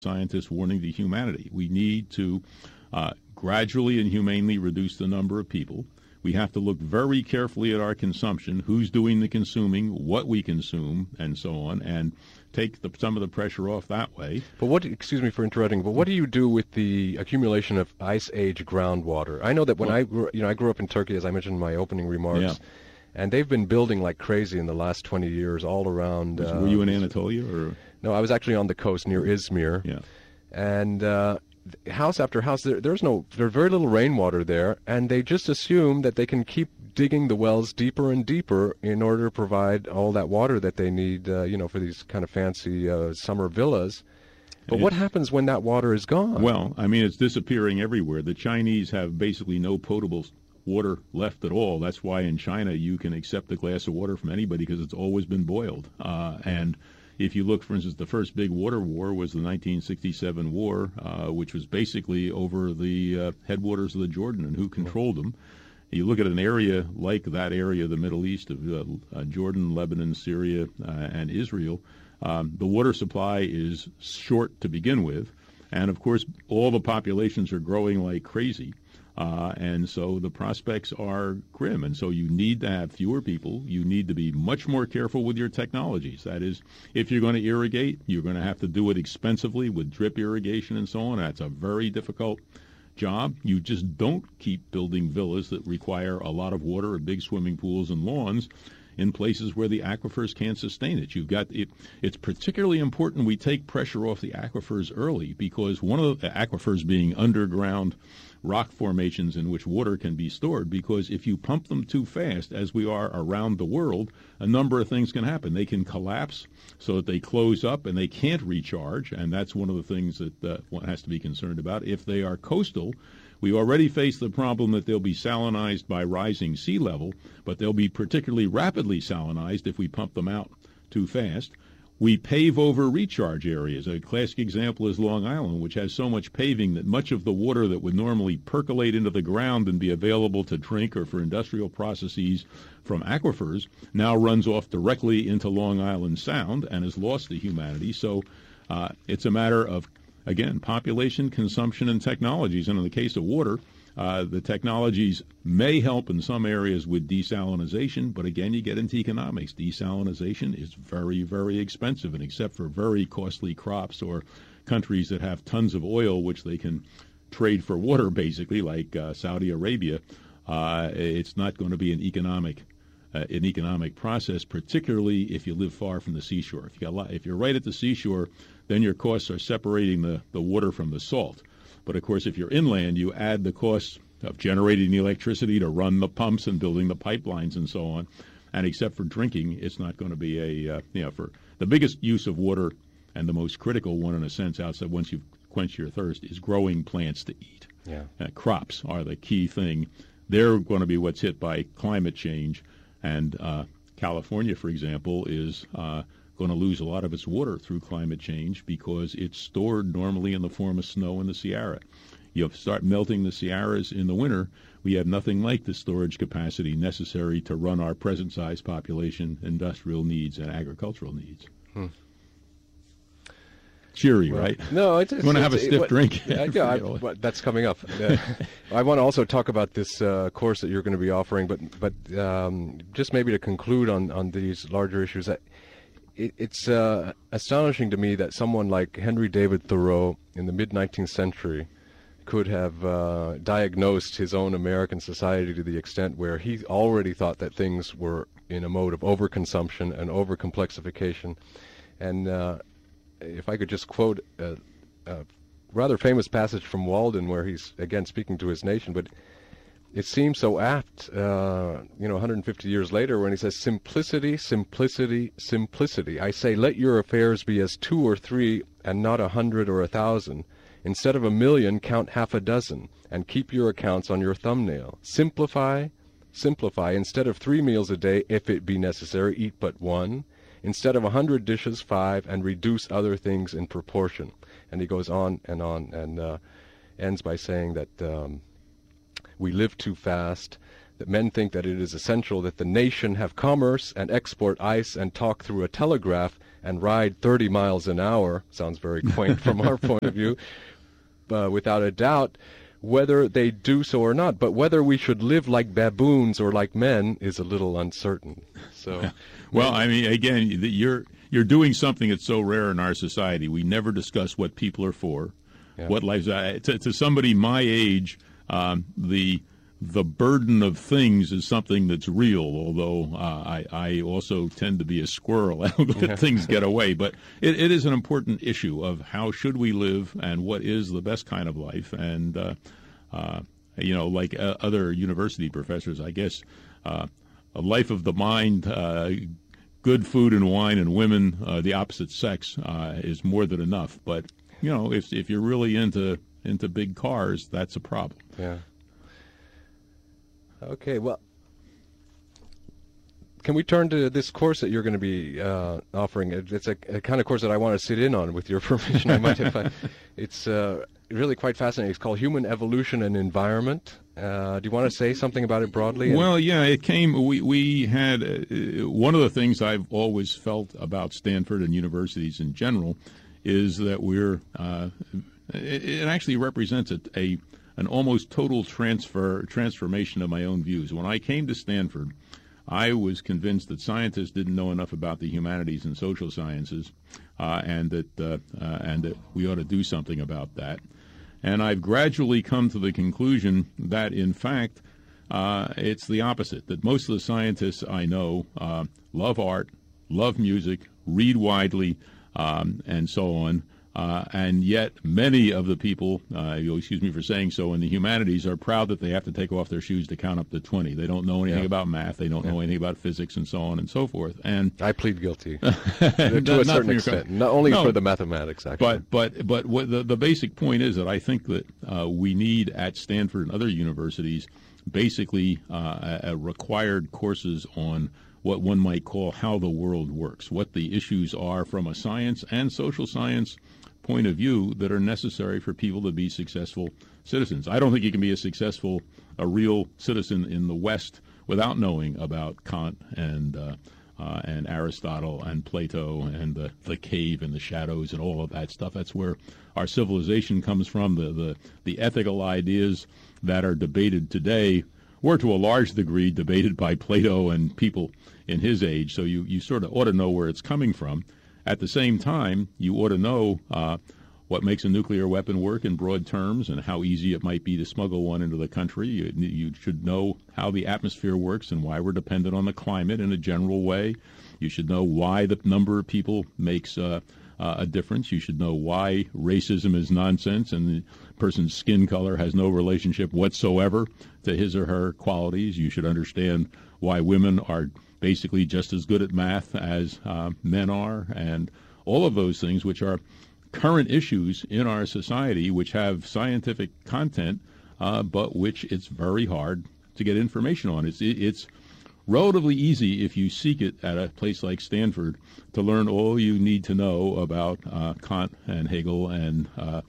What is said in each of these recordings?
scientists warning to humanity. We need to gradually and humanely reduce the number of people. We have to look very carefully at our consumption, who's doing the consuming, what we consume, and so on, and take some of the pressure off that way. But excuse me for interrupting, but what do you do with the accumulation of ice age groundwater? I know that when I grew up in Turkey, as I mentioned in my opening remarks, and they've been building like crazy in the last 20 years all around. Were you in Anatolia? Or? No, I was actually on the coast near Izmir. Yeah. And house after house, there's very little rainwater there, and they just assume that they can keep digging the wells deeper and deeper in order to provide all that water that they need, for these kind of fancy summer villas. But what happens when that water is gone? Well, I mean, it's disappearing everywhere. The Chinese have basically no potable water left at all. That's why in China you can accept a glass of water from anybody because it's always been boiled. And if you look, for instance, the first big water war was the 1967 war, which was basically over the headwaters of the Jordan and who controlled them. You look at an area like that area, the Middle East of Jordan, Lebanon, Syria, and Israel, the water supply is short to begin with. And, of course, all the populations are growing like crazy. And so the prospects are grim. And so you need to have fewer people. You need to be much more careful with your technologies. That is, if you're going to irrigate, you're going to have to do it expensively with drip irrigation and so on. That's a very difficult job. You just don't keep building villas that require a lot of water or big swimming pools and lawns in places where the aquifers can't sustain it. You've got it. It's particularly important we take pressure off the aquifers early, because one of the aquifers being underground rock formations in which water can be stored, because if you pump them too fast, as we are around the world, a number of things can happen. They can collapse so that they close up and they can't recharge, and that's one of the things that one has to be concerned about. If they are coastal, we already face the problem that they'll be salinized by rising sea level, but they'll be particularly rapidly salinized if we pump them out too fast. We pave over recharge areas. A classic example is Long Island, which has so much paving that much of the water that would normally percolate into the ground and be available to drink or for industrial processes from aquifers now runs off directly into Long Island Sound and is lost to humanity. So it's a matter of, again, population, consumption, and technologies. And in the case of water, the technologies may help in some areas with desalinization, but again, you get into economics. Desalinization is very, very expensive, and except for very costly crops or countries that have tons of oil, which they can trade for water, basically, like Saudi Arabia, it's not going to be an economic process, particularly if you live far from the seashore. If you're right at the seashore, then your costs are separating the water from the salt. But, of course, if you're inland, you add the costs of generating the electricity to run the pumps and building the pipelines and so on. And except for drinking, it's not going to be for the biggest use of water and the most critical one, in a sense, outside once you've quenched your thirst, is growing plants to eat. Yeah. Crops are the key thing. They're going to be what's hit by climate change. And California, for example, is going to lose a lot of its water through climate change because it's stored normally in the form of snow in the Sierra. You start melting the Sierras in the winter, we have nothing like the storage capacity necessary to run our present-size population, industrial needs, and agricultural needs. Cheery, right? No, you want to have a stiff drink. That's coming up. I want to also talk about this course that you're going to be offering, but just maybe to conclude on these larger issues, it's astonishing to me that someone like Henry David Thoreau in the mid-19th century could have diagnosed his own American society to the extent where he already thought that things were in a mode of overconsumption and overcomplexification. And if I could just quote a rather famous passage from Walden where he's, again, speaking to his nation, but it seems so apt, 150 years later when he says, "Simplicity, simplicity, simplicity. I say, let your affairs be as 2 or 3 and not 100 or 1,000. Instead of 1,000,000, count half a dozen, and keep your accounts on your thumbnail. Simplify, simplify. Instead of 3 meals a day, if it be necessary, eat but 1. Instead of 100 dishes, 5, and reduce other things in proportion." And he goes on, and ends by saying that we live too fast, that men think that it is essential that the nation have commerce and export ice and talk through a telegraph and ride 30 miles an hour. Sounds very quaint from our point of view. Without a doubt, whether they do so or not, but whether we should live like baboons or like men is a little uncertain. So, well, I mean, again, you're doing something that's so rare in our society. We never discuss what people are for, what lives. To somebody my age, the burden of things is something that's real, although I also tend to be a squirrel. I don't let things get away. But it is an important issue of how should we live and what is the best kind of life. And, like other university professors, I guess a life of the mind, good food and wine and women, the opposite sex, is more than enough. But, if you're really into big cars, that's a problem. Yeah. Okay, well, can we turn to this course that you're going to be offering? It's a kind of course that I want to sit in on, with your permission. I might have. It's really quite fascinating. It's called Human Evolution and Environment. Do you want to say something about it broadly? Well, yeah, it came. We had one of the things I've always felt about Stanford and universities in general is that it actually represents an almost total transformation of my own views. When I came to Stanford, I was convinced that scientists didn't know enough about the humanities and social sciences, and that we ought to do something about that. And I've gradually come to the conclusion that, in fact, it's the opposite, that most of the scientists I know love art, love music, read widely, and so on. And yet many of the people, you'll excuse me for saying so, in the humanities are proud that they have to take off their shoes to count up to 20. They don't know anything about math. They don't know anything about physics and so on and so forth. And I plead guilty to a certain extent, not only for the mathematics, actually. But what the basic point is that I think that we need at Stanford and other universities basically required courses on what one might call how the world works, what the issues are from a science and social science point of view that are necessary for people to be successful citizens. I don't think you can be a real citizen in the West without knowing about Kant and Aristotle and Plato and the cave and the shadows and all of that stuff. That's where our civilization comes from. The ethical ideas that are debated today were to a large degree debated by Plato and people in his age, so you sort of ought to know where it's coming from. At the same time, you ought to know what makes a nuclear weapon work in broad terms and how easy it might be to smuggle one into the country. You should know how the atmosphere works and why we're dependent on the climate in a general way. You should know why the number of people makes a difference. You should know why racism is nonsense and the person's skin color has no relationship whatsoever to his or her qualities. You should understand why women are basically just as good at math as men are, and all of those things which are current issues in our society which have scientific content, but which it's very hard to get information on. It's relatively easy if you seek it at a place like Stanford to learn all you need to know about Kant and Hegel and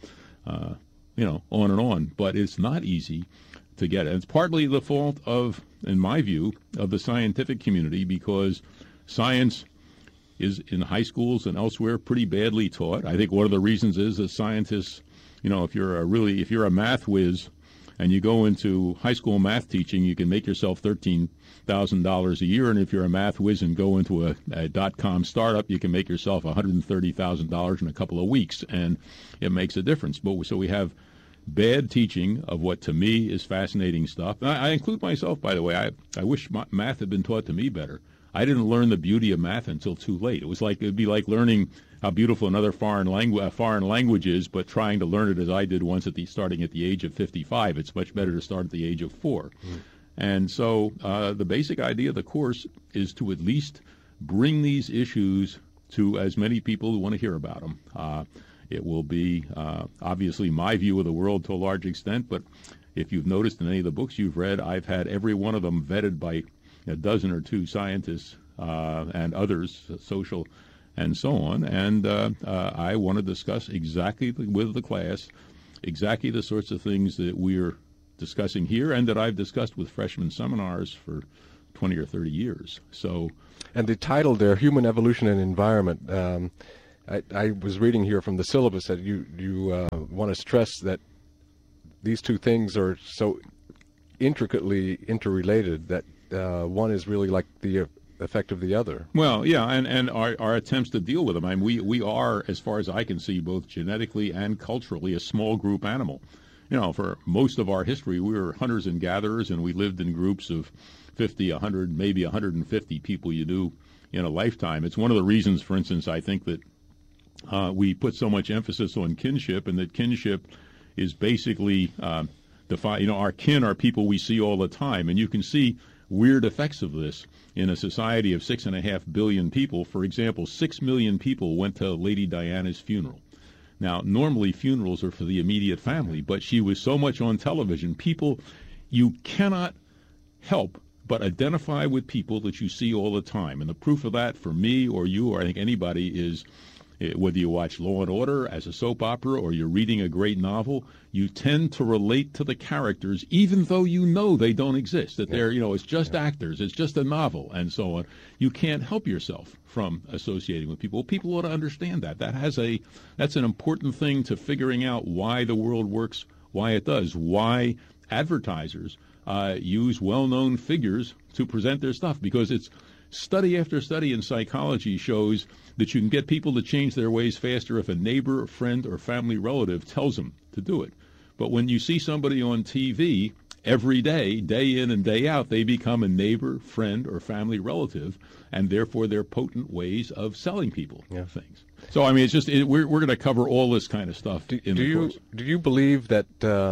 on and on. But it's not easy to get it. It's partly the fault of, in my view, of the scientific community, because science is in high schools and elsewhere pretty badly taught. I think one of the reasons is that scientists, if you're a math whiz and you go into high school math teaching, you can make yourself $13,000 a year, and if you're a math whiz and go into a .com startup, you can make yourself $130,000 in a couple of weeks, and it makes a difference. So we have bad teaching of what to me is fascinating stuff. And I include myself, by the way. I wish math had been taught to me better. I didn't learn the beauty of math until too late. It'd be like learning how beautiful another foreign language is, but trying to learn it as I did once starting at the age of 55. It's much better to start at the age of 4. And so the basic idea of the course is to at least bring these issues to as many people who want to hear about them. It will be obviously my view of the world to a large extent, but if you've noticed in any of the books you've read, I've had every one of them vetted by a dozen or two scientists and others, social and so on. And I want to discuss exactly with the class exactly the sorts of things that we're discussing here and that I've discussed with freshman seminars for 20 or 30 years. So, and the title there, Human Evolution and Environment, I was reading here from the syllabus that you want to stress that these two things are so intricately interrelated that one is really like the effect of the other. Well, yeah, and our attempts to deal with them. I mean, we are, as far as I can see, both genetically and culturally, a small group animal. You know, for most of our history, we were hunters and gatherers, and we lived in groups of 50, 100, maybe 150 people you do in a lifetime. It's one of the reasons, for instance, I think that we put so much emphasis on kinship, and that kinship is basically defined. You know, our kin are people we see all the time, and you can see weird effects of this in a society of 6.5 billion people. For example, 6 million people went to Lady Diana's funeral. Now, normally funerals are for the immediate family, but she was so much on television. People, you cannot help but identify with people that you see all the time. And the proof of that for me or you or I think anybody is whether you watch Law & Order as a soap opera or you're reading a great novel, you tend to relate to the characters even though you know they don't exist, that they're, you know, it's just actors, it's just a novel, and so on. You can't help yourself from associating with people. People ought to understand that. That's an important thing to figuring out why the world works, why it does, why advertisers use well-known figures to present their stuff, because it's study after study in psychology shows that you can get people to change their ways faster if a neighbor, a friend, or family relative tells them to do it. But when you see somebody on TV every day, day in and day out, they become a neighbor, friend, or family relative, and therefore they're potent ways of selling people things. So, I mean, it's just we're going to cover all this kind of stuff in the course. Do you believe that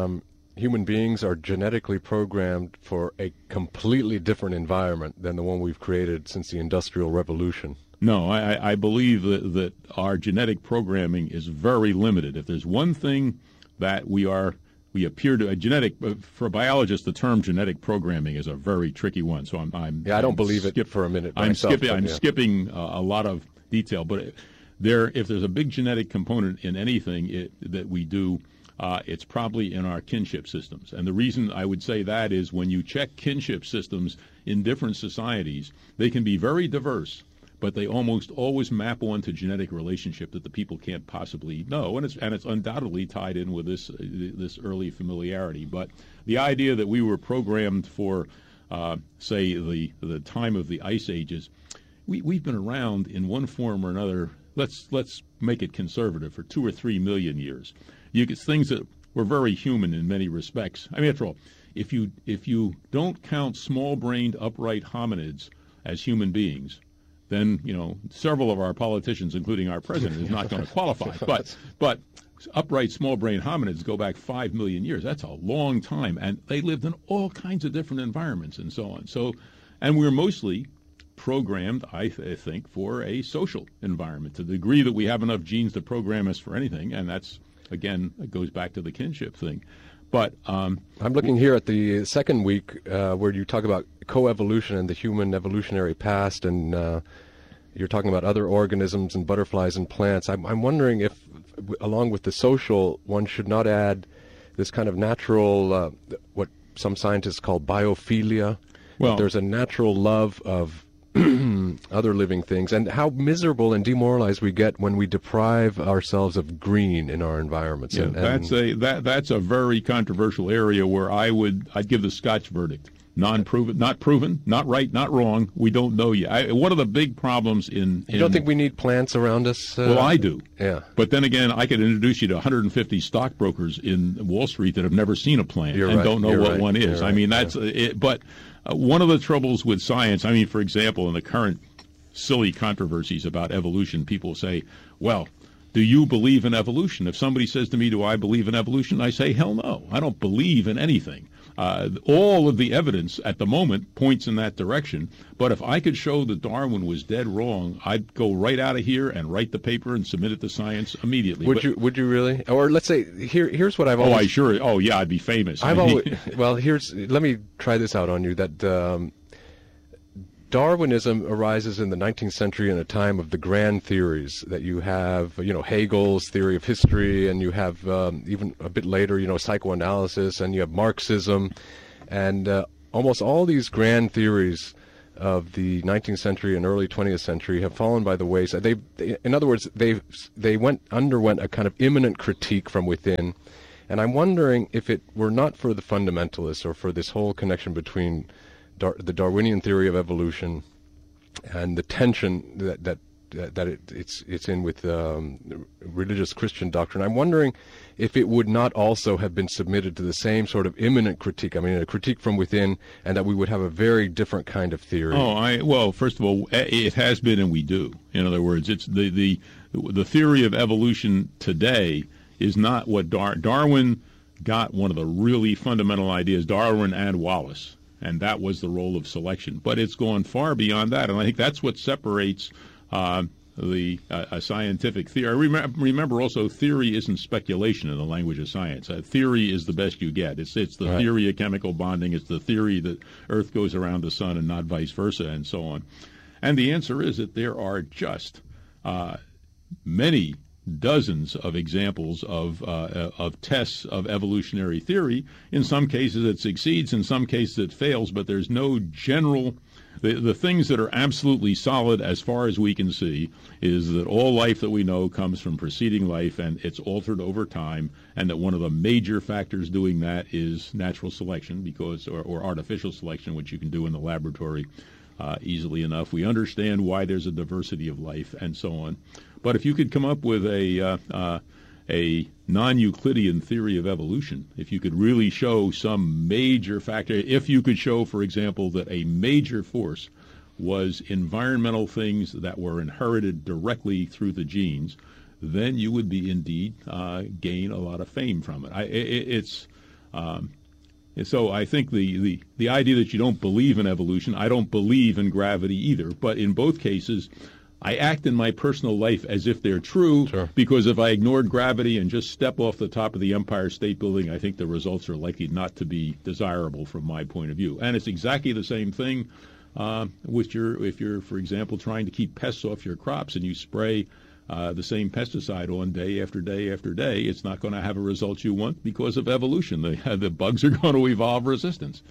human beings are genetically programmed for a completely different environment than the one we've created since the Industrial Revolution? No, I believe that our genetic programming is very limited. If there's one thing that we appear to for biologists, the term genetic programming is a very tricky one. So I don't believe it for a minute. I'm skipping a lot of detail, but if there's a big genetic component in anything that we do, it's probably in our kinship systems. And the reason I would say that is when you check kinship systems in different societies, they can be very diverse, but they almost always map onto genetic relationship that the people can't possibly know, and it's undoubtedly tied in with this early familiarity. But the idea that we were programmed for, say, the time of the ice ages, we've been around in one form or another. Let's make it conservative, for 2 or 3 million years. You get things that were very human in many respects. I mean, after all, if you don't count small-brained upright hominids as human beings, then, you know, several of our politicians, including our president, is not going to qualify. But upright small-brained hominids go back 5 million years. That's a long time, and they lived in all kinds of different environments and so on. So, and we're mostly programmed, I think, for a social environment to the degree that we have enough genes to program us for anything, and that's, again, it goes back to the kinship thing. But I'm looking here at the second week where you talk about coevolution and the human evolutionary past, and you're talking about other organisms and butterflies and plants. I'm wondering if, along with the social, one should not add this kind of natural, what some scientists call biophilia. Well, there's a natural love of other living things, and how miserable and demoralized we get when we deprive ourselves of green in our environments. Yeah, that's a very controversial area where I'd give the Scotch verdict. Non-proven, not proven, not right, not wrong. We don't know yet. One of the big problems in you don't think we need plants around us? Well, I do. Yeah. But then again, I could introduce you to 150 stockbrokers in Wall Street that have never seen a plant don't know what one is. I mean, that's it. But one of the troubles with science, I mean, for example, in the current silly controversies about evolution, people say, well, do you believe in evolution? If somebody says to me, do I believe in evolution? I say, hell no. I don't believe in anything. All of the evidence at the moment points in that direction. But if I could show that Darwin was dead wrong, I'd go right out of here and write the paper and submit it to Science immediately. Would you really? Or let's say here's what I've always. I'd be famous. Let me try this out on you. That Darwinism arises in the 19th century in a time of the grand theories that you have, Hegel's theory of history, and you have even a bit later, psychoanalysis, and you have Marxism, and almost all these grand theories of the 19th century and early 20th century have fallen by the wayside. In other words, they underwent a kind of immanent critique from within, and I'm wondering if it were not for the fundamentalists or for this whole connection between the Darwinian theory of evolution and the tension that it's in with religious Christian doctrine. I'm wondering if it would not also have been submitted to the same sort of immanent critique. I mean, a critique from within, and that we would have a very different kind of theory. Well, first of all, it has been, and we do. In other words, it's the theory of evolution today is not what Darwin got. One of the really fundamental ideas, Darwin and Wallace. And that was the role of selection. But it's gone far beyond that, and I think that's what separates a scientific theory. Remember also, theory isn't speculation in the language of science. Theory is the best you get. It's the right. Theory of chemical bonding. It's the theory that Earth goes around the sun and not vice versa, and so on. And the answer is that there are just many dozens of examples of tests of evolutionary theory. In some cases it succeeds, in some cases it fails, but there's no general... The things that are absolutely solid as far as we can see is that all life that we know comes from preceding life, and it's altered over time, and that one of the major factors doing that is natural selection, or artificial selection, which you can do in the laboratory easily enough. We understand why there's a diversity of life, and so on. But if you could come up with a non-Euclidean theory of evolution, if you could really show some major factor, if you could show, for example, that a major force was environmental things that were inherited directly through the genes, then you would be indeed gain a lot of fame from it. So I think the idea that you don't believe in evolution, I don't believe in gravity either, but in both cases, I act in my personal life as if they're true, Sure. Because if I ignored gravity and just step off the top of the Empire State Building, I think the results are likely not to be desirable from my point of view. And it's exactly the same thing if you're, for example, trying to keep pests off your crops and you spray the same pesticide on day after day after day. It's not going to have a result you want because of evolution. The bugs are going to evolve resistance.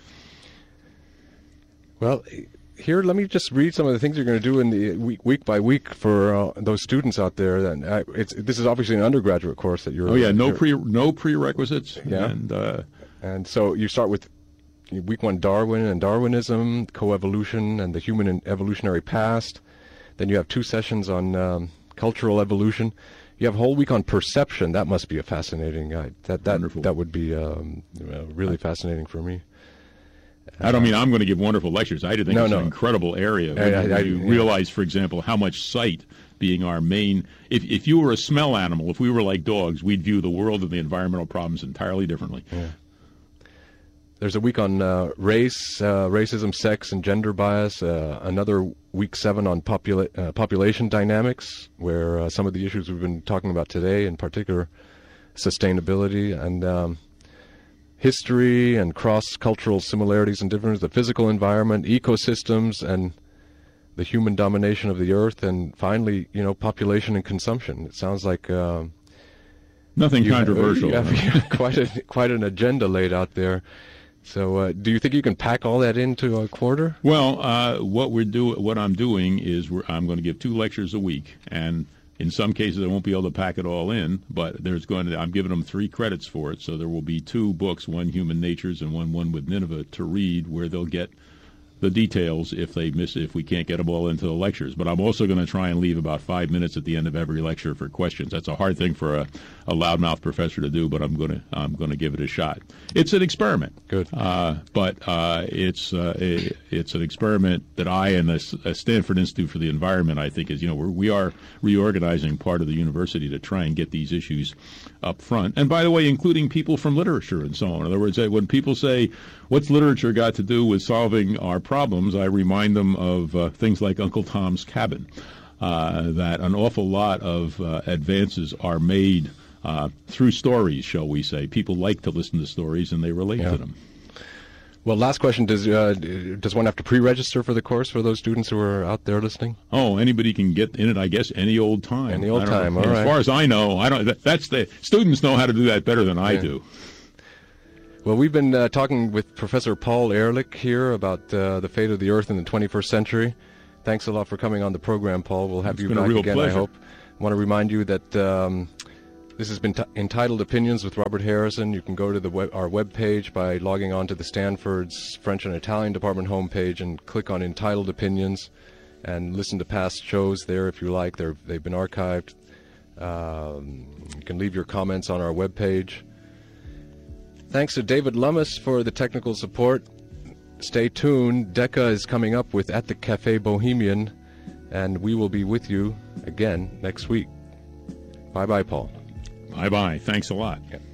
Well, here, let me just read some of the things you're going to do in the week by week for those students out there. This is obviously an undergraduate course that you're. Oh yeah, no prerequisites. Yeah, and so you start with week 1, Darwin and Darwinism, coevolution, and the human and evolutionary past. Then you have 2 sessions on cultural evolution. You have a whole week on perception. That must be a fascinating. That would be really fascinating for me. I don't mean I'm going to give wonderful lectures. I think it's an incredible area. You realize, for example, how much sight being our main... If you were a smell animal, if we were like dogs, we'd view the world and the environmental problems entirely differently. Yeah. There's a week on race, racism, sex, and gender bias. Another week 7 on population dynamics, where some of the issues we've been talking about today, in particular sustainability and... history and cross-cultural similarities and differences, the physical environment, ecosystems, and the human domination of the earth, and finally, population and consumption. It sounds like nothing controversial. You have quite an agenda laid out there. So, do you think you can pack all that into a quarter? Well, what I'm doing is I'm going to give 2 lectures a week, and in some cases, I won't be able to pack it all in, but I'm giving them 3 credits for it, so there will be 2 books, one Human Natures and one with Nineveh, to read, where they'll get the details if we can't get them all into the lectures. But I'm also going to try and leave about 5 minutes at the end of every lecture for questions. That's a hard thing for a loudmouth professor to do, but I'm going to give it a shot. It's an experiment. Good. But it's an experiment that I and the Stanford Institute for the Environment, I think, is, we are reorganizing part of the university to try and get these issues up front. And by the way, including people from literature and so on. In other words, when people say, what's literature got to do with solving our problems, I remind them of things like Uncle Tom's Cabin, that an awful lot of advances are made through stories, shall we say. People like to listen to stories, and they relate to them. Well, last question: does one have to pre-register for the course for those students who are out there listening? Oh, anybody can get in it, I guess, any old time. Any old time. All right. As far as I know, I don't. That's the students know how to do that better than I do. Well, we've been talking with Professor Paul Ehrlich here about the fate of the Earth in the 21st century. Thanks a lot for coming on the program, Paul. We'll have you back again, pleasure. I hope. I want to remind you that this has been entitled Opinions with Robert Harrison. You can go to our webpage by logging on to the Stanford's French and Italian Department homepage and click on Entitled Opinions and listen to past shows there if you like. They've been archived. You can leave your comments on our webpage. Thanks to David Lummis for the technical support. Stay tuned. Decca is coming up with At the Cafe Bohemian, and we will be with you again next week. Bye-bye, Paul. Bye-bye. Thanks a lot. Yeah.